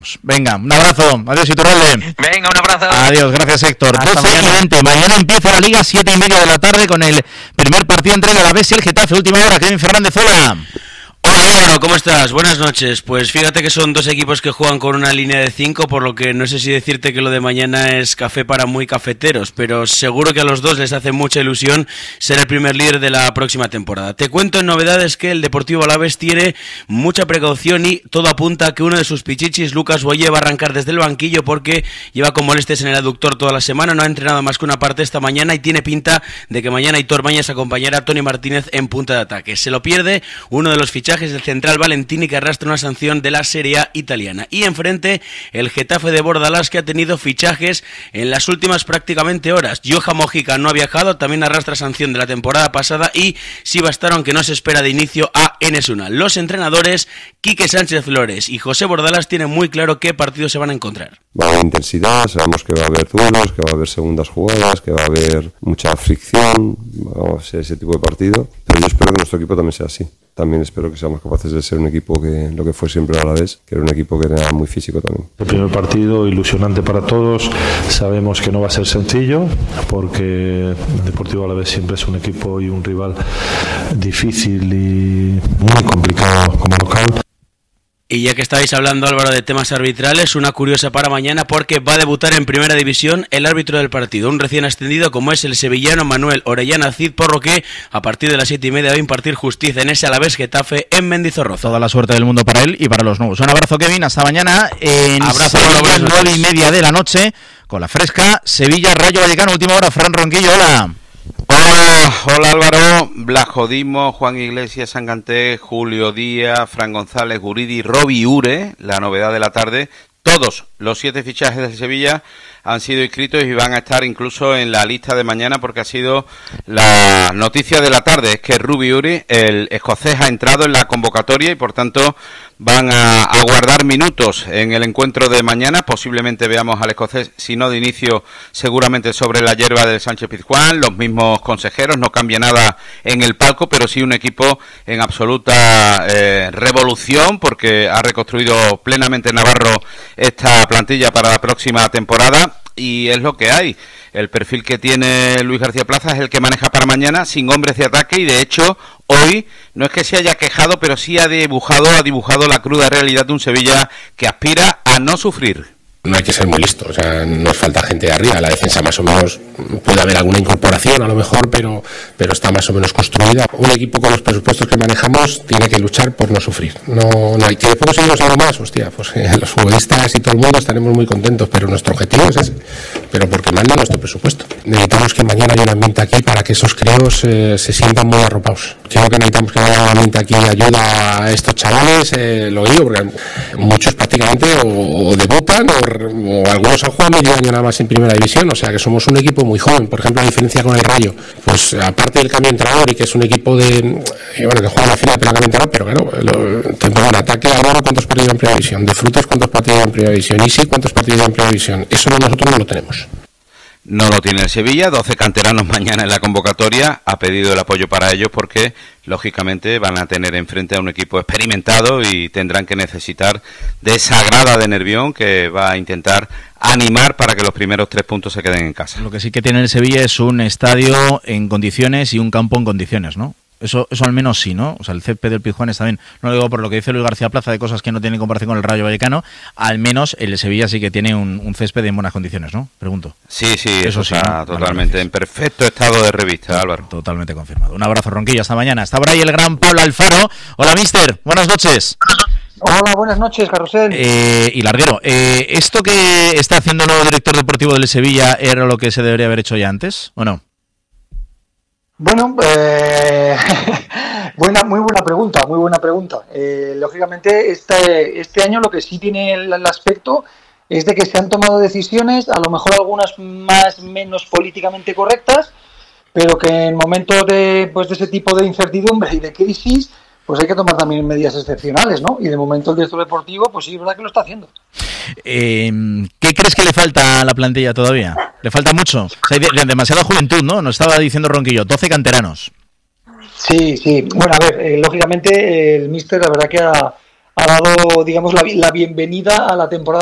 Venga, un abrazo, adiós Iturralde. Venga, un abrazo. Adiós, gracias Héctor. 12:20, mañana empieza la Liga, 7:30 de la tarde con el primer partido entre el Alavés y el Getafe. Última hora, Kevin Fernández, hola. Hola Álvaro, ¿cómo estás? Buenas noches. Pues fíjate que son dos equipos que juegan con una línea de 5, por lo que no sé si decirte que lo de mañana es café para muy cafeteros, pero seguro que a los dos les hace mucha ilusión ser el primer líder de la próxima temporada. Te cuento en novedades que el Deportivo Alavés tiene mucha precaución y todo apunta a que uno de sus pichichis, Lucas Boye, va a arrancar desde el banquillo porque lleva con molestias en el aductor toda la semana, no ha entrenado más que una parte esta mañana y tiene pinta de que mañana Aitor Mañas acompañará a Toni Martínez en punta de ataque. Se lo pierde uno de los fichajes del central Valentini, que arrastra una sanción de la Serie A italiana. Y enfrente el Getafe de Bordalás, que ha tenido fichajes en las últimas prácticamente horas. Johan Mojica no ha viajado, también arrastra sanción de la temporada pasada, y Siva Staro, aunque no se espera de inicio, a Enes Unal. Los entrenadores Quique Sánchez Flores y José Bordalás tienen muy claro qué partidos se van a encontrar. Va a haber intensidad, sabemos que va a haber duelos, que va a haber segundas jugadas, que va a haber mucha fricción, va a ser ese tipo de partido, pero yo espero que nuestro equipo también sea así. También espero que seamos capaces de ser un equipo que lo que fue siempre a la vez, que era un equipo que era muy físico también. El primer partido ilusionante para todos, sabemos que no va a ser sencillo porque el Deportivo Alavés siempre es un equipo y un rival difícil y muy complicado como local. Y ya que estáis hablando, Álvaro, de temas arbitrales, una curiosa para mañana porque va a debutar en Primera División el árbitro del partido, un recién ascendido como es el sevillano Manuel Orellana Cid, por lo que a partir de las 7:30 va a impartir justicia en ese Alavés Getafe en Mendizorroza. Toda la suerte del mundo para él y para los nuevos. Un abrazo, Kevin, hasta mañana. Abrazo, Sevilla, 9:30 de la noche, con la fresca Sevilla Rayo Vallecano. Última hora, Fran Ronquillo, hola. Hola Álvaro, Blas Jodimo, Juan Iglesias Sanganté, Julio Díaz, Fran González, Guridi, Robi Ure, la novedad de la tarde. Todos los 7 fichajes de Sevilla han sido inscritos y van a estar incluso en la lista de mañana, porque ha sido la noticia de la tarde, es que Robi Ure, el escocés, ha entrado en la convocatoria y por tanto van a guardar minutos en el encuentro de mañana. Posiblemente veamos al escocés, si no de inicio, seguramente sobre la hierba del Sánchez Pizjuán. Los mismos consejeros, no cambia nada en el palco, pero sí un equipo en absoluta revolución, porque ha reconstruido plenamente Navarro esta plantilla para la próxima temporada, y es lo que hay. El perfil que tiene Luis García Plaza es el que maneja para mañana, sin hombres de ataque, y de hecho hoy no es que se haya quejado, pero sí ha dibujado la cruda realidad de un Sevilla que aspira a no sufrir. No hay que ser muy listo, o sea, nos falta gente de arriba. La defensa más o menos, puede haber alguna incorporación a lo mejor, pero está más o menos construida. Un equipo con los presupuestos que manejamos tiene que luchar por no sufrir. No hay que después conseguimos algo más, hostia, pues los futbolistas y todo el mundo estaremos muy contentos, pero nuestro objetivo es ese, pero porque manda nuestro presupuesto. Necesitamos que mañana haya un ambiente aquí para que esos críos se sientan muy arropados. Creo que necesitamos que haya un ambiente aquí de ayuda a estos chavales, lo digo, porque muchos prácticamente o debutan o algunos han jugado medio año nada más en Primera División, o sea que somos un equipo muy joven. Por ejemplo, a diferencia con el Rayo, pues aparte del cambio de entrenador, y que es un equipo que juega la final pero cambio de entrenador, pero claro, temporada en ataque, ahora cuántos partidos en Primera División, de Frutos cuántos partidos en Primera División, y sí cuántos partidos en Primera División, eso nosotros no lo tenemos. No lo tiene el Sevilla, 12 canteranos mañana en la convocatoria, ha pedido el apoyo para ellos porque, lógicamente, van a tener enfrente a un equipo experimentado y tendrán que necesitar de esa grada de Nervión que va a intentar animar para que los primeros 3 puntos se queden en casa. Lo que sí que tiene el Sevilla es un estadio en condiciones y un campo en condiciones, ¿no? Eso al menos sí, ¿no? O sea, el césped del Pizjuán está bien. No lo digo por lo que dice Luis García Plaza de cosas que no tienen comparación con el Rayo Vallecano. Al menos el Sevilla sí que tiene un césped en buenas condiciones, ¿no? Pregunto. Sí, eso sí, está totalmente en perfecto estado de revista, Álvaro. Totalmente confirmado. Un abrazo, Ronquillo, hasta mañana. Está por ahí el gran Pablo Alfaro. Hola, mister. Buenas noches. Hola, buenas noches, Carrusel. Y Larguero, ¿esto que está haciendo el nuevo director deportivo del Sevilla era lo que se debería haber hecho ya antes, o no? Bueno, muy buena pregunta. Lógicamente, este año lo que sí tiene el aspecto es de que se han tomado decisiones, a lo mejor algunas menos políticamente correctas, pero que en momentos de ese tipo de incertidumbre y de crisis, pues hay que tomar también medidas excepcionales, ¿no? Y de momento el director deportivo, pues sí, es verdad que lo está haciendo. ¿Qué crees que le falta a la plantilla todavía? ¿Le falta mucho? O sea, hay demasiada juventud, ¿no? Nos estaba diciendo Ronquillo, 12 canteranos. Sí. Bueno, a ver, lógicamente el míster, la verdad que ha ha dado, digamos, la bienvenida a la temporada